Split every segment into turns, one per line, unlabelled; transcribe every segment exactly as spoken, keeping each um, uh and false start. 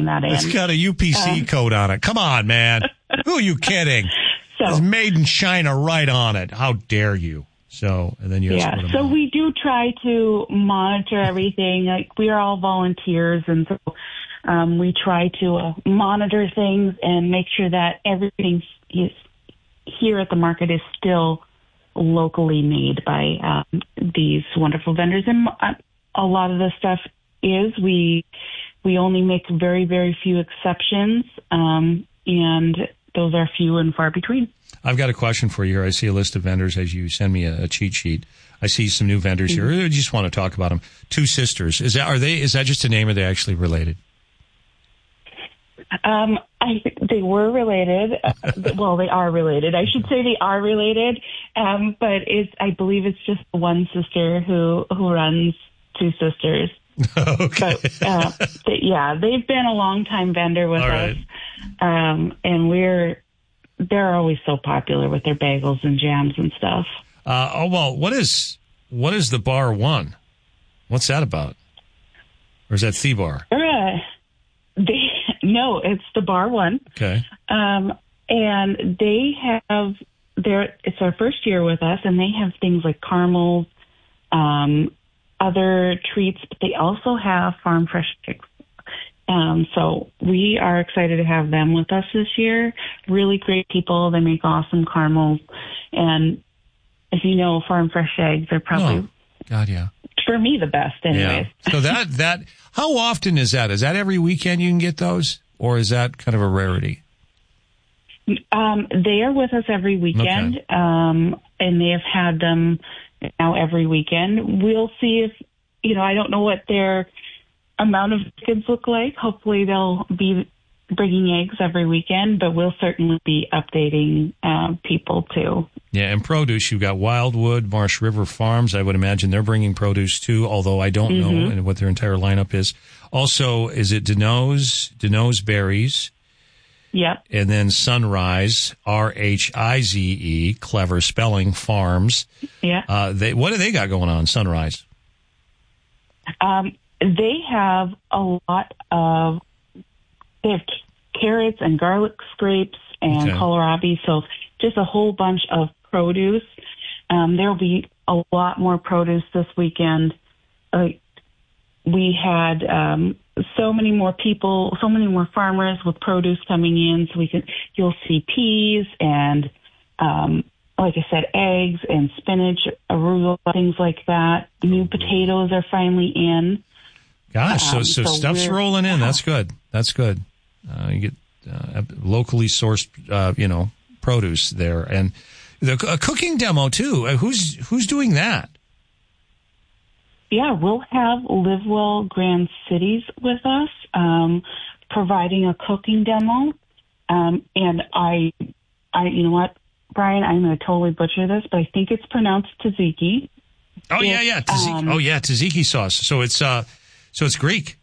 that in.
It's got a U P C um, code on it. Come on, man. Who are you kidding? So, it's made in China right on it. How dare you? So, and then you have
yeah.
to put them
So
on.
we do try to monitor everything. Like, we are all volunteers, and so um, we try to uh, monitor things and make sure that everything is here at the market is still locally made by um, these wonderful vendors. And a lot of the stuff is we we only make very, very few exceptions, um, and those are few and far between.
I've got a question for you here. I see a list of vendors as you send me a, a cheat sheet. I see some new vendors mm-hmm. here. I just want to talk about them. Two Sisters. Is that are they? Is that just a name, or are they actually related?
Um, I they were related. Uh, well, they are related. I should say they are related. Um, but it's I believe it's just one sister who who runs Two Sisters.
Okay.
But, uh, they, yeah, they've been a long time vendor with
All
us,
right.
um, and we're they're always so popular with their bagels and jams and stuff.
Uh, oh well, what is what is the Bar One? What's that about? Or is that the Bar?
Uh, they no, it's the Bar One.
Okay.
Um, and they have their it's our first year with us, and they have things like caramels, um, other treats, but they also have farm fresh chicks. Um, so we are excited to have them with us this year. Really great people. They make awesome caramels. And if you know farm fresh eggs, they're probably,
oh, God, yeah.
for me, the best anyways.
Yeah. So that, that, how often is that? Is that every weekend you can get those? Or is that kind of a rarity?
Um, they are with us every weekend.
Okay.
Um, and they have had them now every weekend. We'll see if, you know, I don't know what their amount of chickens look like. Hopefully they'll be bringing eggs every weekend, but we'll certainly be updating uh, people too.
Yeah, and produce, you've got Wildwood, Marsh River Farms. I would imagine they're bringing produce too, although I don't
mm-hmm.
know what their entire lineup is. Also, is it Deno's, Deno's Berries?
Yep.
And then Sunrise, R H I Z E, clever spelling, Farms.
Yeah.
Uh, they, what do they got going on, Sunrise?
Um, they have a lot of, they have carrots and garlic scrapes and
okay.
kohlrabi, so just a whole bunch of produce. Um, there will be a lot more produce this weekend. Uh, we had um, so many more people, so many more farmers with produce coming in, so we can, you'll see peas and, um, like I said, eggs and spinach, arugula, things like that. New potatoes are finally in.
Gosh, so,
um,
so,
so
stuff's rolling in. That's good. That's good. Uh, you get uh, locally sourced, uh, you know, produce there. And the a cooking demo, too. Uh, who's who's doing that?
Yeah, we'll have Livewell Grand Cities with us, um, providing a cooking demo. Um, and I, I, you know what, Brian, I'm going to totally butcher this, but I think it's pronounced tzatziki.
Oh,
it's,
yeah, yeah. Tzatziki.
Um,
oh, yeah, tzatziki sauce. So it's uh, so it's Greek.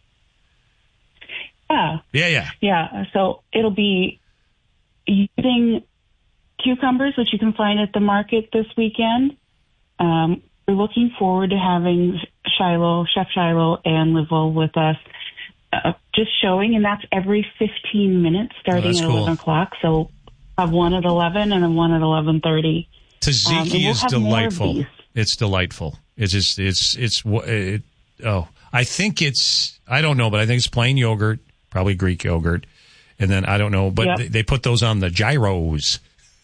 Yeah.
Yeah, yeah.
Yeah, so it'll be using cucumbers, which you can find at the market this weekend. Um, we're looking forward to having Shiloh, Chef Shiloh, and Livewell with us, uh, just showing, and that's every fifteen minutes starting
oh,
at
cool.
eleven o'clock. So I have one at eleven and then one at eleven thirty.
Tzatziki
um, we'll
is delightful. It's delightful. It's just, it's, it's, it, oh, I think it's, I don't know, but I think it's plain yogurt, probably Greek yogurt. And then I don't know, but
yep.
they, they put those on the gyros.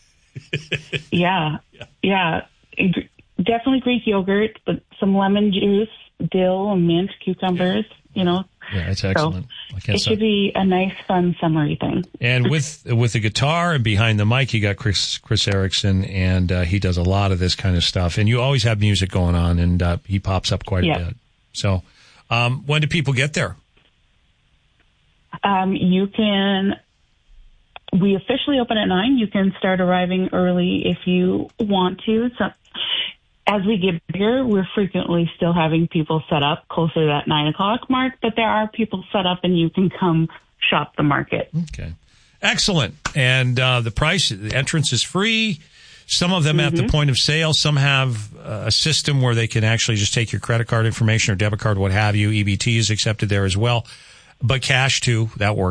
yeah. Yeah. yeah. Definitely Greek yogurt, but some lemon juice, dill, mint, cucumbers, you know.
Yeah, that's excellent.
So it should
so.
be a nice, fun, summery thing.
And with with the guitar and behind the mic, you got Chris Chris Erickson, and uh, he does a lot of this kind of stuff. And you always have music going on, and uh, he pops up quite
yeah.
a bit. So um, when do people get there?
Um, you can... We officially open at nine. You can start arriving early if you want to. So as we get bigger, we're frequently still having people set up closer to that nine o'clock mark, but there are people set up and you can come shop the market.
Okay. Excellent. And uh, the price, the entrance is free. Some of them mm-hmm. at the point of sale. Some have uh, a system where they can actually just take your credit card information or debit card, what have you. E B T is accepted there as well. But cash, too, that works.